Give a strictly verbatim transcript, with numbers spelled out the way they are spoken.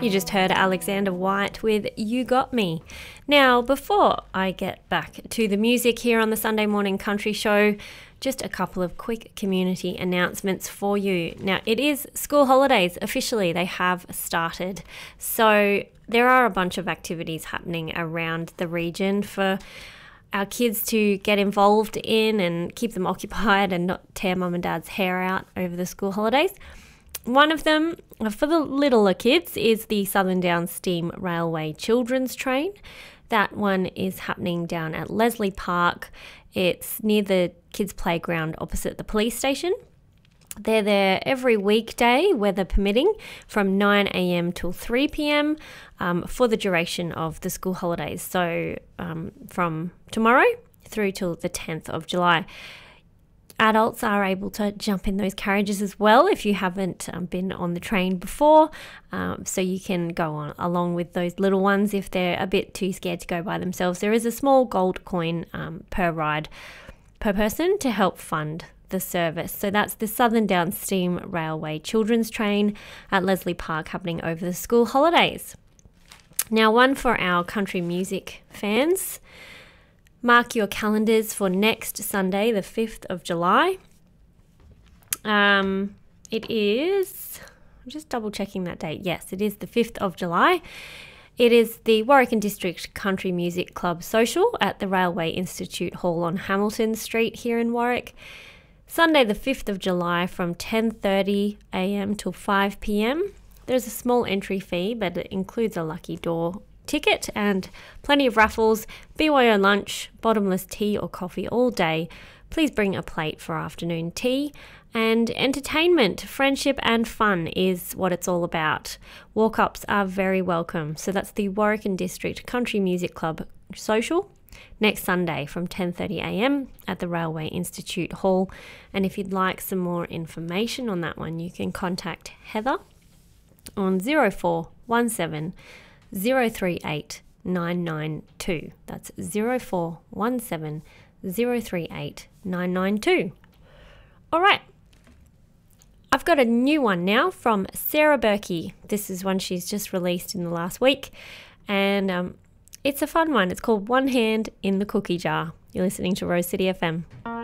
You just heard Alexander White with You Got Me. Now, before I get back to the music here on the Sunday Morning Country Show, just a couple of quick community announcements for you. Now, it is school holidays. Officially, they have started. So there are a bunch of activities happening around the region for our kids to get involved in and keep them occupied and not tear mum and dad's hair out over the school holidays. One of them, for the littler kids, is the Southern Downs Steam Railway Children's Train. That one is happening down at Leslie Park. It's near the kids' playground opposite the police station. They're there every weekday, weather permitting, from nine a.m. till three p.m. Um, for the duration of the school holidays. So um, from tomorrow through till the tenth of July. Adults are able to jump in those carriages as well if you haven't um, been on the train before. Um, so you can go on along with those little ones if they're a bit too scared to go by themselves. There is a small gold coin um, per ride per person to help fund the service. So that's the Southern Downs Steam Railway Children's Train at Leslie Park happening over the school holidays. Now, one for our country music fans. Mark your calendars for next Sunday, the fifth of July. Um, it is, I'm just double checking that date. Yes, it is the fifth of July. It is the Warwick and District Country Music Club Social at the Railway Institute Hall on Hamilton Street here in Warwick. Sunday the fifth of July from ten thirty a.m. till five p.m. There's a small entry fee, but it includes a lucky draw ticket and plenty of raffles, B Y O lunch, bottomless tea or coffee all day. Please bring a plate for afternoon tea. And entertainment, friendship and fun is what it's all about. Walk-ups are very welcome. So that's the Warwick and District Country Music Club Social next Sunday from ten thirty a.m. at the Railway Institute Hall. And if you'd like some more information on that one, you can contact Heather on zero four one seven zero three eight nine nine two. That's zero four one seven zero three eight nine nine two. All right. I've got a new one now from Sarah Berkey. This is one she's just released in the last week. And um, it's a fun one. It's called One Hand in the Cookie Jar. You're listening to Rose City F M.